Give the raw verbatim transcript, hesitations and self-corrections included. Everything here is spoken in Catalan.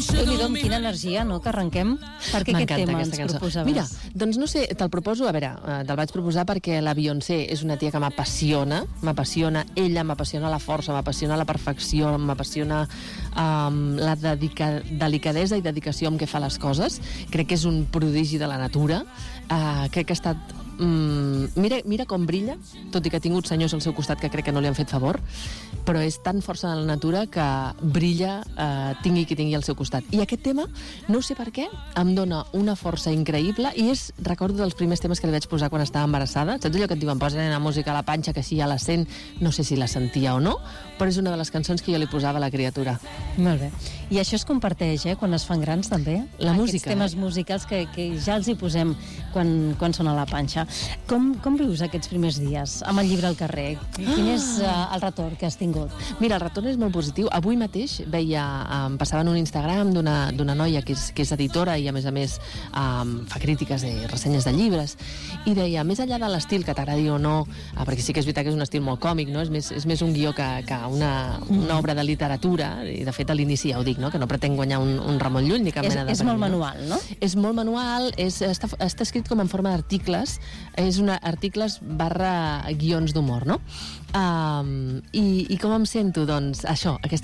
Déu-n'hi-do, amb quina energia, no?, que arrenquem. Per què aquest tema ens proposaves? Mira, doncs no sé, te'l proposo, a veure, eh, te'l vaig proposar perquè la Beyoncé és una tia que m'apassiona, m'apassiona ella, m'apassiona la força, m'apassiona la perfecció, m'apassiona um, la dedica, delicadesa i dedicació amb què fa les coses. Crec que és un prodigi de la natura. Uh, crec que ha estat... Mm, mira, mira com brilla, tot i que ha tingut senyors al seu costat que crec que no li han fet favor, però és tan força de la natura que brilla, eh, tingui qui tingui al seu costat. I aquest tema, no sé per què, em dona una força increïble i és, recordo, dels primers temes que li vaig posar quan estava embarassada. Saps allò que et diuen, posa la música a la panxa, que així ja la sent, no sé si la sentia o no, però és una de les cançons que jo li posava a la criatura. Molt bé. I això es comparteix, eh, quan es fan grans, també? La Aquests música. temes musicals que, que ja els hi posem quan, quan són a la panxa. Com, com vius aquests primers dies amb el llibre al carrer? Quin és uh, el retorn que has tingut? Mira, el retorn és molt positiu. Avui mateix veia, em passava en un Instagram d'una d'una noia que és, que és editora i a més a més um, fa crítiques i ressenyes de llibres, i deia, més enllà de l'estil que t'agradi o no, uh, perquè sí que és veritat que és un estil molt còmic, no? És més, és més un guió que, que una, una obra de literatura, i de fet a l'inici ja ho dic, no? Que no pretén guanyar un, un Ramon Llull ni cap és, mena de és premi, molt no? manual, no? És molt manual, és, està, està escrit com en forma d'articles, és una articles barra guions d'humor, no? Um, i, I com em sento? Doncs això, aquesta